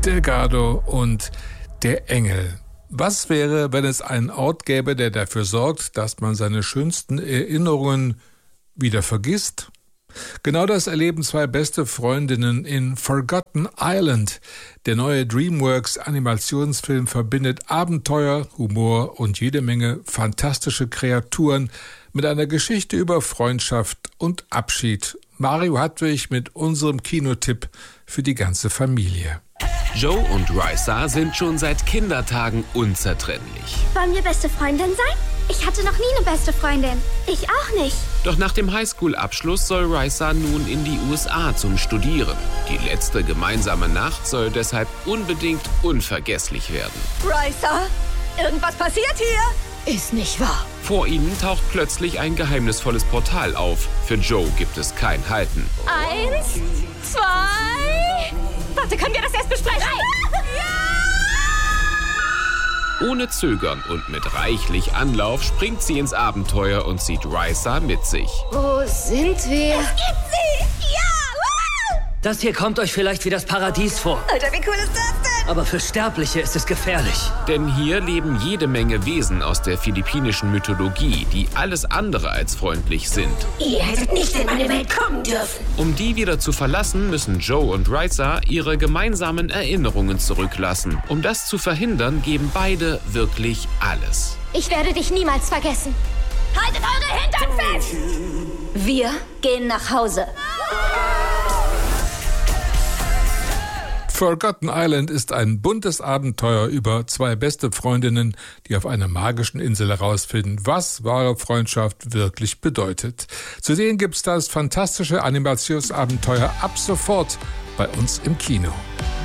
Delgado und der Engel. Was wäre, wenn es einen Ort gäbe, der dafür sorgt, dass man seine schönsten Erinnerungen wieder vergisst? Genau das erleben zwei beste Freundinnen in Forgotten Island. Der neue DreamWorks-Animationsfilm verbindet Abenteuer, Humor und jede Menge fantastische Kreaturen mit einer Geschichte über Freundschaft und Abschied. Mario Hartwig mit unserem Kinotipp für die ganze Familie. Joe und Risa sind schon seit Kindertagen unzertrennlich. Wollen wir beste Freundin sein? Ich hatte noch nie eine beste Freundin. Ich auch nicht. Doch nach dem Highschool-Abschluss soll Risa nun in die USA zum Studieren. Die letzte gemeinsame Nacht soll deshalb unbedingt unvergesslich werden. Risa, irgendwas passiert hier? Ist nicht wahr. Vor ihnen taucht plötzlich ein geheimnisvolles Portal auf. Für Joe gibt es kein Halten. 1, 2... Warte, können wir das erst besprechen? Ohne Zögern und mit reichlich Anlauf springt sie ins Abenteuer und zieht Risa mit sich. Wo sind wir? Es gibt sie! Ja! Das hier kommt euch vielleicht wie das Paradies vor. Alter, wie cool ist das denn? Aber für Sterbliche ist es gefährlich. Denn hier leben jede Menge Wesen aus der philippinischen Mythologie, die alles andere als freundlich sind. Ihr hättet nicht in meine Welt kommen dürfen. Um die wieder zu verlassen, müssen Joe und Risa ihre gemeinsamen Erinnerungen zurücklassen. Um das zu verhindern, geben beide wirklich alles. Ich werde dich niemals vergessen. Haltet eure Hintern fest! Wir gehen nach Hause. Forgotten Island ist ein buntes Abenteuer über zwei beste Freundinnen, die auf einer magischen Insel herausfinden, was wahre Freundschaft wirklich bedeutet. Zu sehen gibt's das fantastische Animationsabenteuer ab sofort bei uns im Kino.